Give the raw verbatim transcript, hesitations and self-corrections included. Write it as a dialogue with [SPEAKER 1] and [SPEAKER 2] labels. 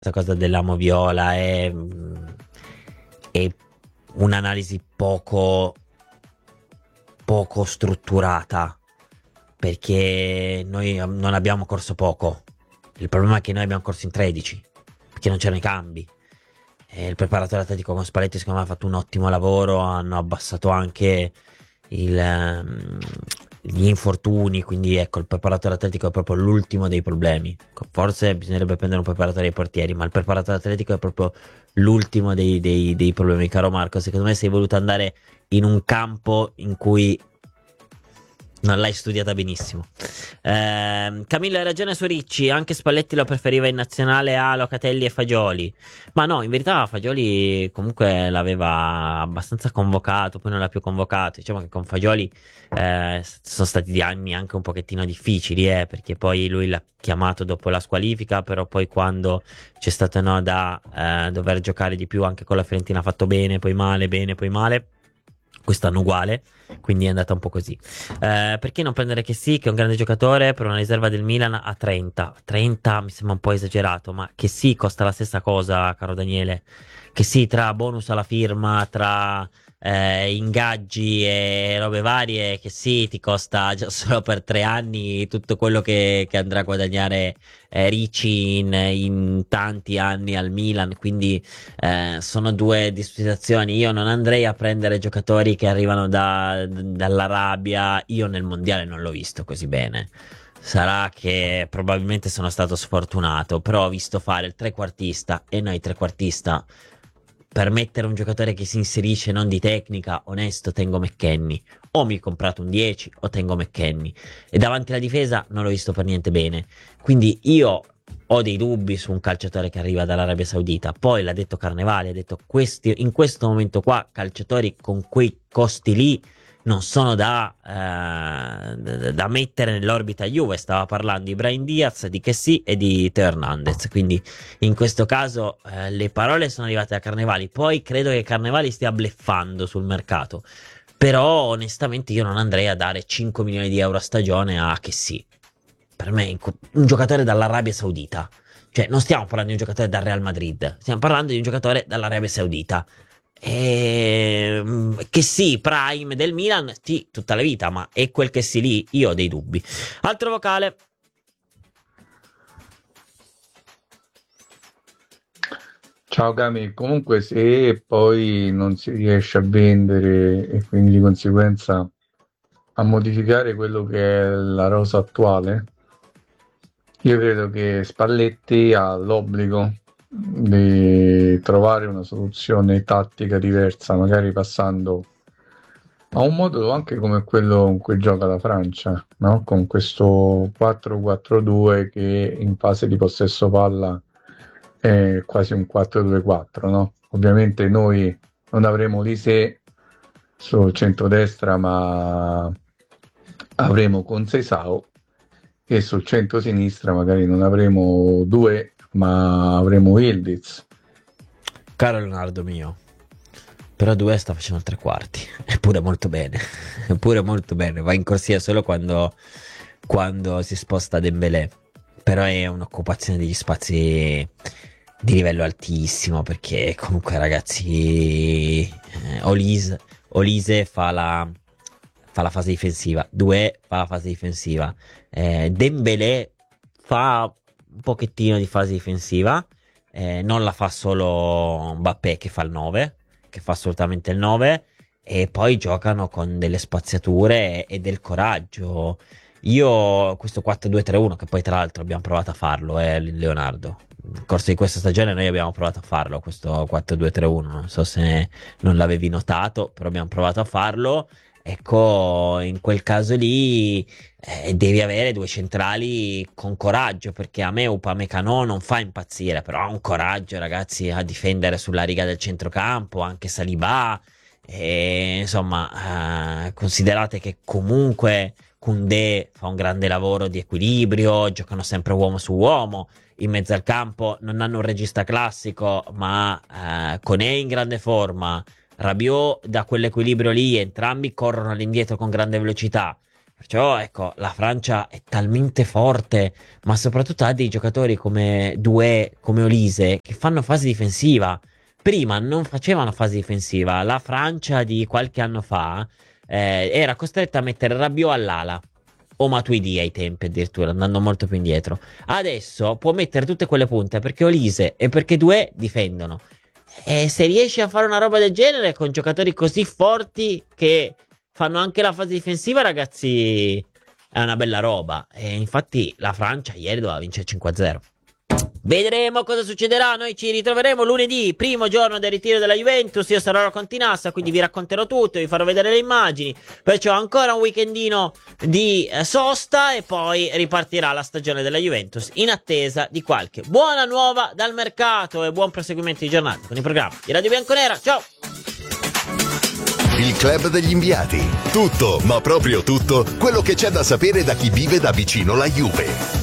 [SPEAKER 1] questa cosa dell'amo viola è, è un'analisi poco, poco strutturata, perché noi non abbiamo corso poco. Il problema è che noi abbiamo corso in tredici, perché non c'erano i cambi. E il preparatore atletico con Spalletti secondo me ha fatto un ottimo lavoro, hanno abbassato anche il, ehm, gli infortuni, quindi ecco, il preparatore atletico è proprio l'ultimo dei problemi. Forse bisognerebbe prendere un preparatore dei portieri, ma il preparatore atletico è proprio l'ultimo dei, dei, dei problemi. Caro Marco, secondo me sei voluto andare in un campo in cui non l'hai studiata benissimo. Ehm, Camillo, hai ragione su Ricci. Anche Spalletti lo preferiva in nazionale a Locatelli e Fagioli. Ma no, in verità Fagioli comunque l'aveva abbastanza convocato, poi non l'ha più convocato. Diciamo che con Fagioli eh, sono stati di anni anche un pochettino difficili, eh, perché poi lui l'ha chiamato dopo la squalifica, però poi quando c'è stato no, da eh, dover giocare di più anche con la Fiorentina ha fatto bene, poi male, bene, poi male. Quest'anno uguale, quindi è andata un po' così. Eh, perché non prendere che sì, che è un grande giocatore per una riserva del Milan a trenta? trenta mi sembra un po' esagerato, ma che sì, costa la stessa cosa, caro Daniele. Che sì, tra bonus alla firma, tra eh, ingaggi e robe varie, che sì, ti costa già solo per tre anni tutto quello che, che andrà a guadagnare eh, Ricci in, in tanti anni al Milan, quindi eh, sono due situazioni. Io non andrei a prendere giocatori che arrivano da- dall'Arabia. Io nel mondiale non l'ho visto così bene. Sarà che probabilmente sono stato sfortunato, però ho visto fare il trequartista e noi trequartista per mettere un giocatore che si inserisce non di tecnica, onesto, tengo McKennie. O mi ho comprato un dieci o tengo McKennie. E davanti alla difesa non l'ho visto per niente bene. Quindi io ho dei dubbi su un calciatore che arriva dall'Arabia Saudita. Poi l'ha detto Carnevali, ha detto questi, in questo momento qua, calciatori con quei costi lì non sono da, eh, da, da mettere nell'orbita Juve. Stava parlando di Brahim Diaz, di Kessie e di Teo Hernandez. Quindi in questo caso eh, le parole sono arrivate da Carnevali. Poi credo che Carnevali stia bluffando sul mercato. Però onestamente io non andrei a dare cinque milioni di euro a stagione a Kessie. Per me un giocatore dall'Arabia Saudita. Cioè, non stiamo parlando di un giocatore dal Real Madrid, stiamo parlando di un giocatore dall'Arabia Saudita. E... Che sì, Prime del Milan, sì, tutta la vita, ma è quel che sì lì, io ho dei dubbi. Altro vocale.
[SPEAKER 2] Ciao Cami, comunque se poi non si riesce a vendere e quindi di conseguenza a modificare quello che è la rosa attuale, io credo che Spalletti ha l'obbligo di trovare una soluzione tattica diversa, magari passando a un modulo anche come quello in cui gioca la Francia, no? Con questo quattro quattro due che in fase di possesso palla è quasi un quattro due quattro, no? Ovviamente noi non avremo Lisé sul centrodestra, ma avremo Conceição, e sul centro-sinistra magari non avremo due, ma avremo Yildiz.
[SPEAKER 1] Caro Leonardo mio, però due sta facendo tre quarti, eppure molto bene, eppure molto bene, va in corsia solo quando, quando si sposta Dembélé, però è un'occupazione degli spazi di livello altissimo, perché comunque ragazzi, eh, Olise, Olise fa la, fa la fase difensiva, Due fa la fase difensiva, eh, Dembélé fa un pochettino di fase difensiva, eh, non la fa solo Mbappé che fa il nove, che fa assolutamente il nove, e poi giocano con delle spaziature e, e del coraggio. Io questo quattro due tre uno, che poi tra l'altro abbiamo provato a farlo, eh, Leonardo. Nel corso di questa stagione noi abbiamo provato a farlo, questo quattro due tre uno, non so se non l'avevi notato, però abbiamo provato a farlo. Ecco, in quel caso lì eh, devi avere due centrali con coraggio, perché a me Upamecano non fa impazzire, però ha un coraggio, ragazzi, a difendere sulla riga del centrocampo, anche Saliba. E, insomma, eh, considerate che comunque Koundé fa un grande lavoro di equilibrio, giocano sempre uomo su uomo. In mezzo al campo non hanno un regista classico, ma eh, Koné in grande forma, Rabiot da quell'equilibrio lì, entrambi corrono all'indietro con grande velocità. Perciò ecco, la Francia è talmente forte, ma soprattutto ha dei giocatori come Doué, come Olise, che fanno fase difensiva. Prima non facevano fase difensiva. La Francia di qualche anno fa eh, era costretta a mettere Rabiot all'ala. O Matuidi ai tempi addirittura, andando molto più indietro. Adesso può mettere tutte quelle punte perché Olise e perché Doué difendono. E se riesci a fare una roba del genere con giocatori così forti che fanno anche la fase difensiva, ragazzi, è una bella roba. E infatti la Francia ieri doveva vincere cinque a zero. Vedremo cosa succederà. Noi ci ritroveremo lunedì, primo giorno del ritiro della Juventus. Io sarò a Continassa, quindi vi racconterò tutto, vi farò vedere le immagini. Poi c'ho ancora un weekendino di eh, sosta e poi ripartirà la stagione della Juventus in attesa di qualche buona nuova dal mercato. E buon proseguimento di giornata con i programmi di Radio Bianconera. Ciao!
[SPEAKER 3] Il club degli inviati. Tutto, ma proprio tutto, quello che c'è da sapere da chi vive da vicino la Juve.